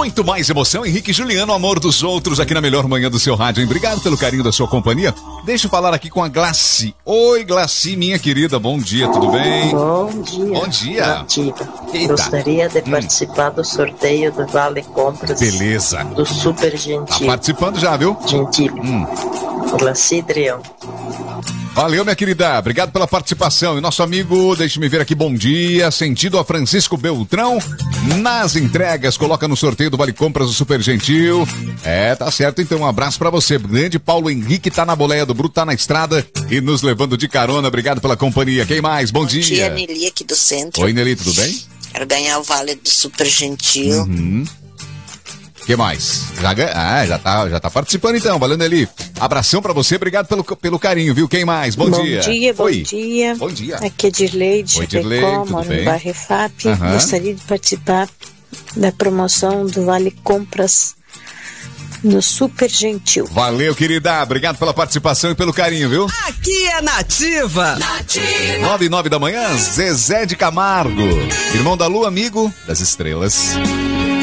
muito mais emoção. Henrique e Juliano, amor dos outros, aqui na melhor manhã do seu rádio, hein? Obrigado pelo carinho da sua companhia. Deixa eu falar aqui com a Glaci. Oi, Glaci, minha querida, bom dia, tudo bem? Bom dia. Bom dia. Nativa. Eita. Gostaria de participar do sorteio do Vale Compras. Beleza. Do Super Tá Gentil. participando já, viu? Gentil. Glaci Drião. Valeu, minha querida. Obrigado pela participação. E nosso amigo, deixe-me ver aqui, bom dia. Sentido a Francisco Beltrão. Nas entregas, coloca no sorteio do Vale Compras do Super Gentil. Tá certo. Então, um abraço pra você. Grande Paulo Henrique tá na boleia do Bruto, tá na estrada e nos levando de carona. Obrigado pela companhia. Quem mais? Bom dia. Bom dia, Nelly aqui do centro. Oi, Nelly, tudo bem? Quero ganhar o Vale do Super Gentil. O que mais? Já tá participando então, valendo ali. Abração pra você, obrigado pelo carinho, viu? Quem mais? Bom dia. Bom Oi. dia. Bom dia. Aqui é Dirleide, Oi, Dirleide, tudo moro bem? no bairro FAP. Aham. Gostaria de participar da promoção do Vale Compras no Super Gentil. Valeu, querida. Obrigado pela participação e pelo carinho, viu? Aqui é Nativa. 9h09 da manhã, Zezé de Camargo. Irmão da Lua, amigo das estrelas.